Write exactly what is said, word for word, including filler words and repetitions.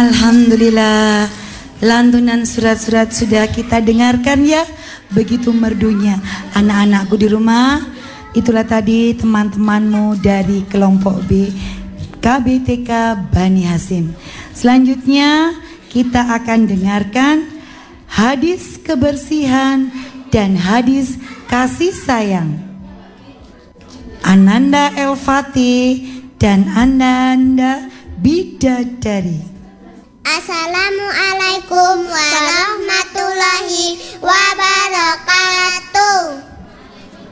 Alhamdulillah, lantunan surat-surat sudah kita dengarkan ya. Begitu merdunya anak-anakku di rumah. Itulah tadi teman-temanmu dari kelompok B K B T K Bani Hasim. Selanjutnya kita akan dengarkan hadis kebersihan dan hadis kasih sayang. Ananda El-Fatih dan Ananda Bidadari. Assalamualaikum warahmatullahi wabarakatuh.